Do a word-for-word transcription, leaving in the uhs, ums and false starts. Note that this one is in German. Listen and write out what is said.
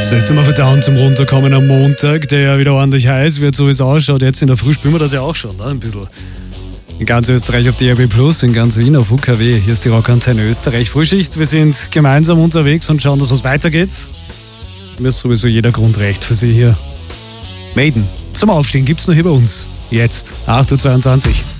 Das ist immer verdammt zum Runterkommen am Montag, der ja wieder ordentlich heiß wird, so wie es ausschaut. Jetzt in der Früh spüren wir das ja auch schon, ne? Ein bisschen. In ganz Österreich auf D A B plus, in ganz Wien auf U K W. Hier ist die Rockantenne Österreich Frühschicht. Wir sind gemeinsam unterwegs und schauen, dass es weitergeht. Mir ist sowieso jeder Grund recht für Sie hier. Maiden, zum Aufstehen gibt's nur hier bei uns. Jetzt, acht Uhr zweiundzwanzig.